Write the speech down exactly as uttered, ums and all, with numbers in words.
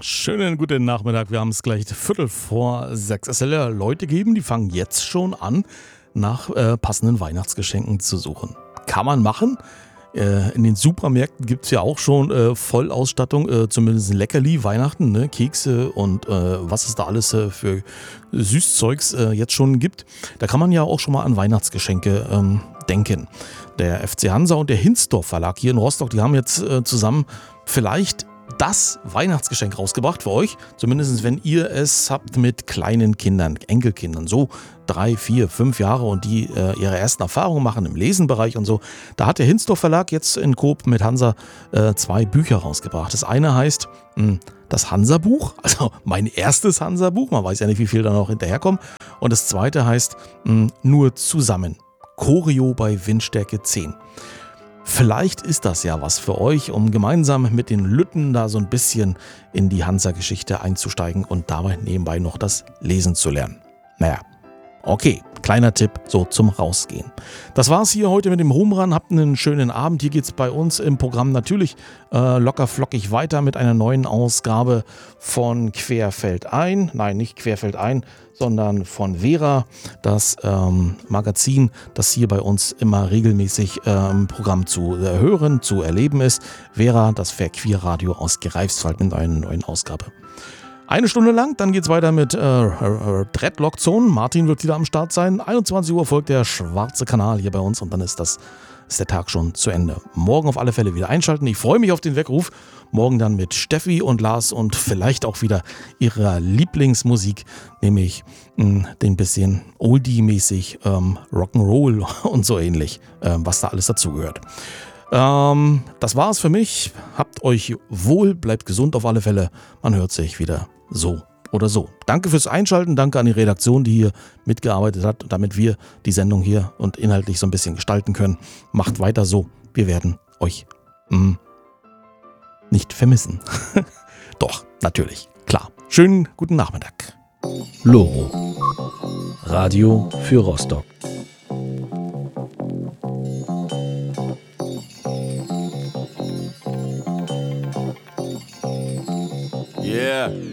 Schönen guten Nachmittag. Wir haben es gleich Viertel vor sechs. Es soll ja Leute geben, die fangen jetzt schon an, nach äh, passenden Weihnachtsgeschenken zu suchen. Kann man machen. Äh, in den Supermärkten gibt es ja auch schon äh, Vollausstattung, äh, zumindest ein Leckerli, Weihnachten, ne? Kekse und äh, was es da alles äh, für Süßzeugs äh, jetzt schon gibt. Da kann man ja auch schon mal an Weihnachtsgeschenke ähm, denken. Der F C Hansa und der Hinsdorf Verlag hier in Rostock, die haben jetzt äh, zusammen vielleicht das Weihnachtsgeschenk rausgebracht für euch. Zumindest wenn ihr es habt mit kleinen Kindern, Enkelkindern, so drei, vier, fünf Jahre und die äh, ihre ersten Erfahrungen machen im Lesenbereich und so. Da hat der Hinsdorf Verlag jetzt in Coop mit Hansa äh, zwei Bücher rausgebracht. Das eine heißt mh, das Hansa-Buch, also mein erstes Hansa-Buch. Man weiß ja nicht, wie viel da noch hinterherkommen. Und das zweite heißt mh, Nur zusammen. Choreo bei Windstärke zehn. Vielleicht ist das ja was für euch, um gemeinsam mit den Lütten da so ein bisschen in die Hansa-Geschichte einzusteigen und dabei nebenbei noch das Lesen zu lernen. Naja, okay, kleiner Tipp so zum Rausgehen. Das war's hier heute mit dem Rumran. Habt einen schönen Abend. Hier geht's bei uns im Programm natürlich äh, locker flockig weiter mit einer neuen Ausgabe von Querfeldein. Nein, nicht Querfeldein, sondern von Vera, das ähm, Magazin, das hier bei uns immer regelmäßig äh, im Programm zu äh, hören, zu erleben ist. Vera, das Verqueer-Radio aus Greifswald mit einer neuen Ausgabe. Eine Stunde lang, dann geht's weiter mit äh, äh, Dreadlock Zone. Martin wird wieder am Start sein. einundzwanzig Uhr folgt der schwarze Kanal hier bei uns und dann ist das ist der Tag schon zu Ende. Morgen auf alle Fälle wieder einschalten. Ich freue mich auf den Weckruf. Morgen dann mit Steffi und Lars und vielleicht auch wieder ihrer Lieblingsmusik, nämlich mh, den bisschen Oldie-mäßig ähm, Rock'n'Roll und so ähnlich, äh, was da alles dazugehört. Ähm, das war's für mich. Habt euch wohl, bleibt gesund auf alle Fälle. Man hört sich wieder so oder so. Danke fürs Einschalten, danke an die Redaktion, die hier mitgearbeitet hat, damit wir die Sendung hier und inhaltlich so ein bisschen gestalten können. Macht weiter so. Wir werden euch mh, nicht vermissen. Doch, natürlich, klar. Schönen guten Nachmittag. Loro. Radio für Rostock. Yeah.